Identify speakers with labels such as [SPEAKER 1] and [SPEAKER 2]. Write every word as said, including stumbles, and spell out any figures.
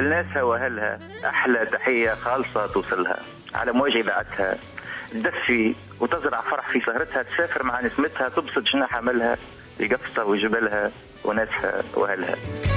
[SPEAKER 1] لناسها واهلها احلى تحيه خالصه توصلها على موجه اذاعتها، تدفي وتزرع فرح في سهرتها، تسافر مع نسمتها، تبسط جناح عملها لقفصه وجبلها وناسها واهلها.